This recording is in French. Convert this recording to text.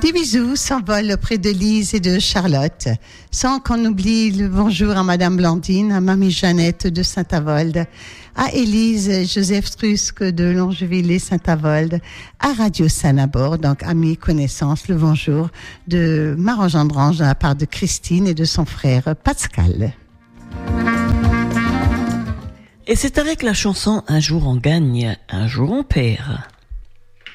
Des bisous s'envolent auprès de Lise et de Charlotte, sans qu'on oublie le bonjour à Madame Blandine, à Mamie Jeannette de Saint-Avold, à Élise Joseph Strusque de Longeville et Saint-Avold, à Radio Sanabord, donc amis, connaissances, le bonjour de Maran Gendrange de la part de Christine et de son frère Pascal. Et c'est avec la chanson Un jour on gagne, un jour on perd.